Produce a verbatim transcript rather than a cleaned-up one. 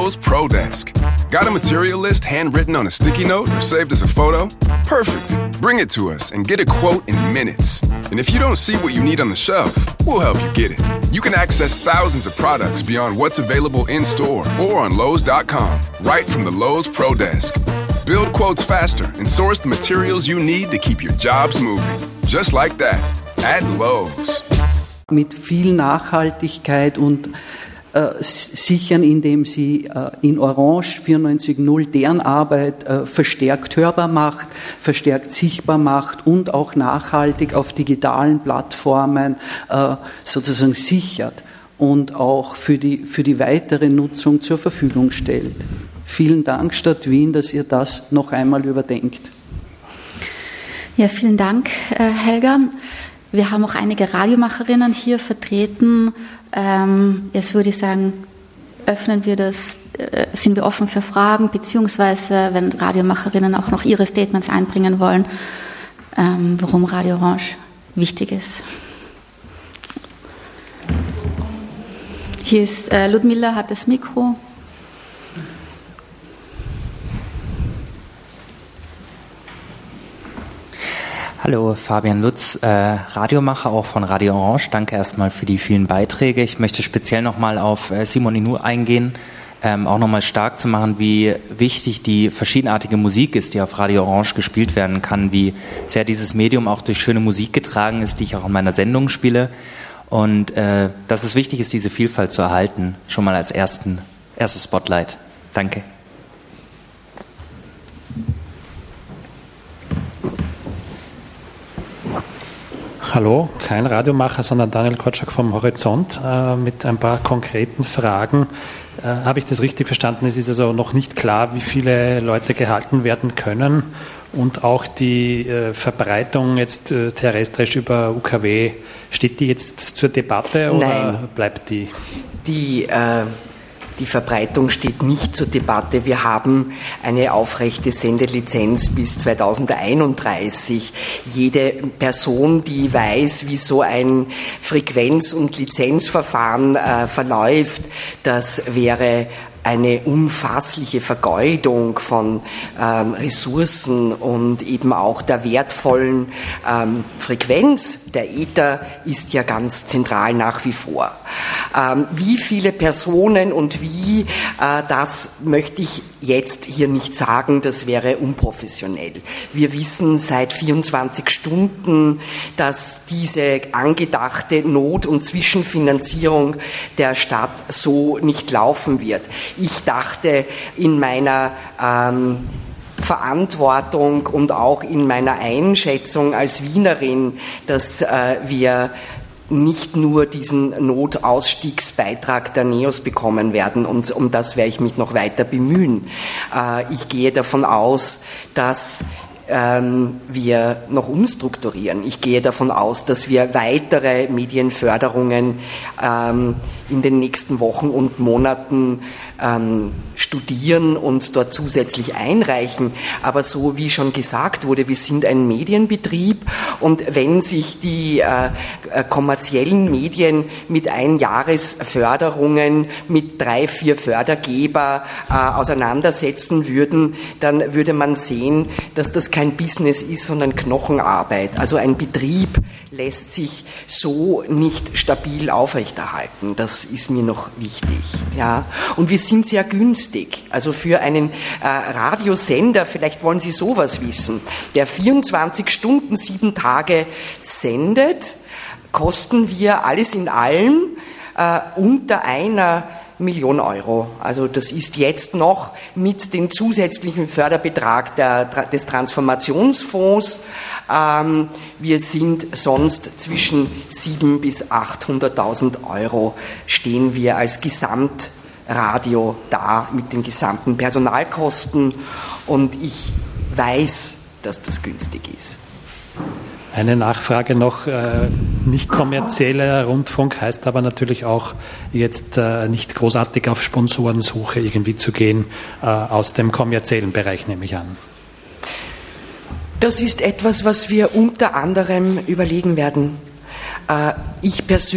Lowe's Pro Desk. Got a material list handwritten on a sticky note or saved as a photo? Perfect. Bring it to us and get a quote in minutes. And if you don't see what you need on the shelf, we'll help you get it. You can access thousands of products beyond what's available in-store or on Lowe's dot com, right from the Lowe's Pro Desk. Build quotes faster and source the materials you need to keep your jobs moving. Just like that, at Lowe's. Mit viel Nachhaltigkeit und äh, sichern, indem sie äh, in Orange vierundneunzig null deren Arbeit äh, verstärkt hörbar macht, verstärkt sichtbar macht und auch nachhaltig auf digitalen Plattformen äh, sozusagen sichert und auch für die, für die weitere Nutzung zur Verfügung stellt. Vielen Dank, Stadt Wien, dass ihr das noch einmal überdenkt. Ja, vielen Dank, äh, Helga. Wir haben auch einige Radiomacherinnen hier vertreten. Ähm, jetzt würde ich sagen, öffnen wir das, äh, sind wir offen für Fragen, beziehungsweise wenn Radiomacherinnen auch noch ihre Statements einbringen wollen, ähm, warum Radio Orange wichtig ist. Hier ist äh, Ludmilla, hat das Mikro. Hallo, Fabian Lutz, äh, Radiomacher auch von Radio Orange. Danke erstmal für die vielen Beiträge. Ich möchte speziell nochmal auf äh, Simon Inou eingehen, ähm, auch nochmal stark zu machen, wie wichtig die verschiedenartige Musik ist, die auf Radio Orange gespielt werden kann, wie sehr dieses Medium auch durch schöne Musik getragen ist, die ich auch in meiner Sendung spiele. Und äh, dass es wichtig ist, diese Vielfalt zu erhalten, schon mal als ersten, erstes Spotlight. Danke. Hallo, kein Radiomacher, sondern Daniel Kotschak vom Horizont äh, mit ein paar konkreten Fragen. Äh, habe ich das richtig verstanden? Es ist also noch nicht klar, wie viele Leute gehalten werden können und auch die äh, Verbreitung jetzt äh, terrestrisch über U K W, steht die jetzt zur Debatte oder Nein. bleibt die? Die äh Die Verbreitung steht nicht zur Debatte. Wir haben eine aufrechte Sendelizenz bis zweitausendeinunddreißig. Jede Person, die weiß, wie so ein Frequenz- und Lizenzverfahren äh, verläuft, das wäre eine unfassliche Vergeudung von ähm, Ressourcen und eben auch der wertvollen ähm, Frequenz. Der Äther ist ja ganz zentral nach wie vor. Ähm, wie viele Personen und wie, äh, das möchte ich jetzt hier nicht sagen, das wäre unprofessionell. Wir wissen seit vierundzwanzig Stunden, dass diese angedachte Not- und Zwischenfinanzierung der Stadt so nicht laufen wird. Ich dachte in meiner ähm, Verantwortung und auch in meiner Einschätzung als Wienerin, dass äh, wir nicht nur diesen Notausstiegsbeitrag der NEOS bekommen werden, und um das werde ich mich noch weiter bemühen. Äh, ich gehe davon aus, dass ähm, wir noch umstrukturieren. Ich gehe davon aus, dass wir weitere Medienförderungen ähm, in den nächsten Wochen und Monaten ähm, studieren und dort zusätzlich einreichen. Aber so wie schon gesagt wurde, wir sind ein Medienbetrieb, und wenn sich die äh, kommerziellen Medien mit Einjahresförderungen mit drei, vier Fördergeber äh, auseinandersetzen würden, dann würde man sehen, dass das kein Business ist, sondern Knochenarbeit. Also ein Betrieb lässt sich so nicht stabil aufrechterhalten. Das ist mir noch wichtig. Ja. Und wir sind sehr günstig. Also für einen äh, Radiosender, vielleicht wollen Sie sowas wissen, der vierundzwanzig Stunden, sieben Tage sendet, kosten wir alles in allem äh, unter einer Million Euro. Also das ist jetzt noch mit dem zusätzlichen Förderbetrag der, des Transformationsfonds. Ähm, wir sind sonst zwischen siebhunderttausend bis achthunderttausend Euro stehen wir als Gesamtradio da mit den gesamten Personalkosten, und ich weiß, dass das günstig ist. Eine Nachfrage noch, äh, nicht kommerzieller Rundfunk heißt aber natürlich auch jetzt äh, nicht großartig auf Sponsorensuche irgendwie zu gehen, äh, aus dem kommerziellen Bereich, nehme ich an. Das ist etwas, was wir unter anderem überlegen werden. Äh, ich persönlich